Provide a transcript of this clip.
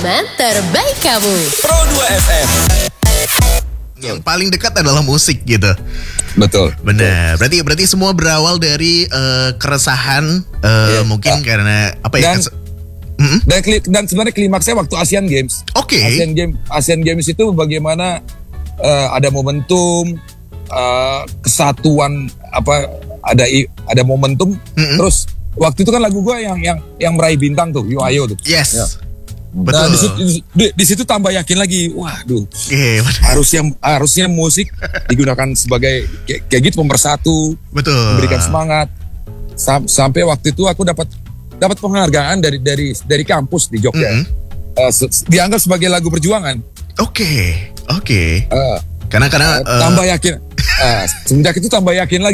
Teman terbaik kamu. Pro 2 FM. Yang paling dekat adalah musik gitu. Betul. Benar. Berarti semua berawal dari keresahan mungkin karena apa ya? Dan sebenarnya klimaksnya waktu Asian Games. Oke. Asian Games itu bagaimana ada momentum kesatuan ada momentum. Terus waktu itu kan lagu gue yang meraih bintang tuh, Yo Ayo tuh. Yes. Ya. Betul. Nah, di situ tambah yakin lagi. Waduh. Harusnya musik digunakan sebagai kayak gitu pemersatu. Betul. Memberikan semangat. Sampai waktu itu aku dapat penghargaan dari kampus di Jogja. Dianggap sebagai lagu perjuangan. Oke. Karena tambah yakin. Semenjak itu tambah yakin lagi.